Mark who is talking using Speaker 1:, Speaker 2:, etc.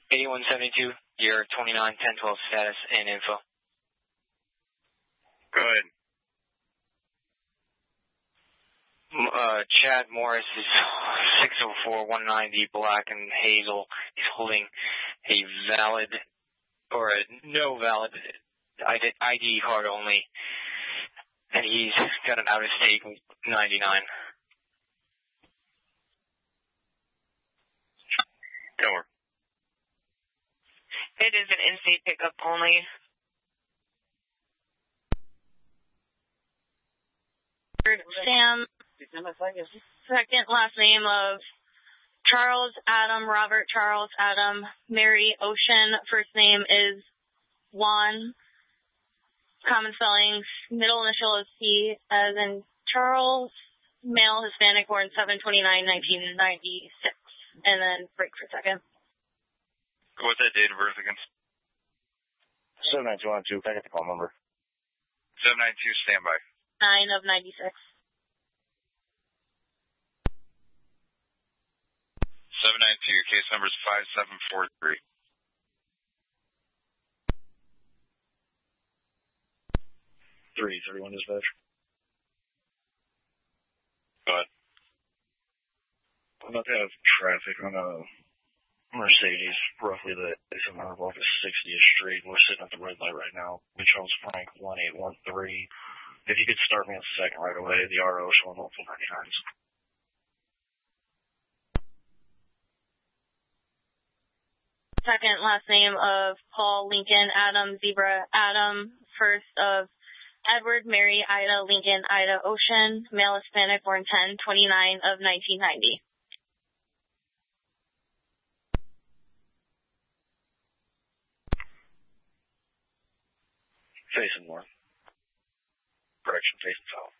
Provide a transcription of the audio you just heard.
Speaker 1: 8172, your 291012 status and info.
Speaker 2: Go ahead.
Speaker 1: Chad Morris is 604 190 black and hazel. He's holding a valid or a no valid ID card only, and he's got an out-of-state 99.
Speaker 2: Tower.
Speaker 3: It is an in-state pickup only. Sam, second last name of Charles Adam, Robert Charles Adam, Mary Ocean. First name is Juan. Common spellings, middle initial is C, as in Charles, male, Hispanic, born 7/29/1996. And then break for a second.
Speaker 2: Go with that date of birth again.
Speaker 4: 79212, back at the call number.
Speaker 2: 792, standby.
Speaker 3: 9/96.
Speaker 2: 792, case number is 5743.
Speaker 4: Three, 31 dispatch.
Speaker 2: Go ahead.
Speaker 4: I'm about to have traffic on a Mercedes, roughly the exit off of 60th Street. We're sitting at the red light right now. Charles Frank 1813. If you could start me a second right away, the RO showing multiple 99s.
Speaker 3: Second last name of Paul Lincoln Adam Zebra Adam. First of Edward Mary Ida Lincoln Ida Ocean, male Hispanic, born 10/29/1990.
Speaker 4: Facing north. Correction, facing south.